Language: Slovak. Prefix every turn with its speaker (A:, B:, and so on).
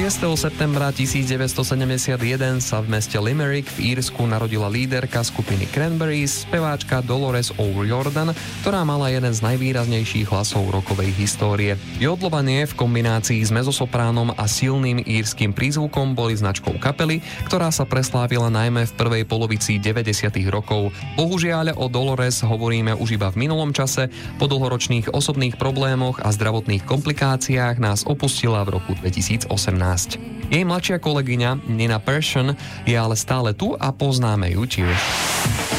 A: 6. septembra 1971 sa v meste Limerick v Írsku narodila líderka skupiny Cranberries, speváčka Dolores O'Riordan, ktorá mala jeden z najvýraznejších hlasov rockovej histórie. Jodlovanie v kombinácii s mezosopránom a silným írskym prízvukom boli značkou kapely, ktorá sa preslávila najmä v prvej polovici 90. rokov. Bohužiaľ o Dolores hovoríme už iba v minulom čase, po dlhoročných osobných problémoch a zdravotných komplikáciách nás opustila v roku 2018. Jej mladšia kolegyňa Nina Persson je ale stále tu a poznáme ju tiež.